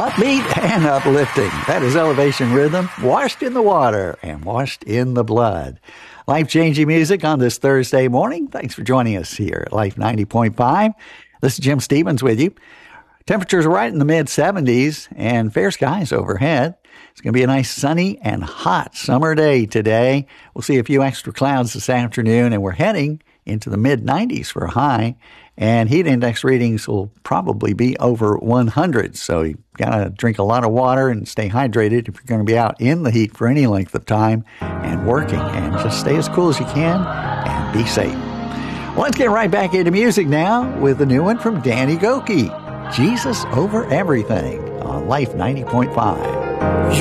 Upbeat and uplifting. That is Elevation Rhythm, washed in the water and washed in the blood. Life-changing music on this Thursday morning. Thanks for joining us here at Life 90.5. This is Jim Stevens with you. Temperatures are right in the mid-70s and fair skies overhead. It's going to be a nice sunny and hot summer day today. We'll see a few extra clouds this afternoon, and we're heading into the mid-90s for a high. And heat index readings will probably be over 100. So you got to drink a lot of water and stay hydrated if you're going to be out in the heat for any length of time and working. And just stay as cool as you can and be safe. Well, let's get right back into music now with a new one from Danny Gokey. Jesus Over Everything on Life 90.5.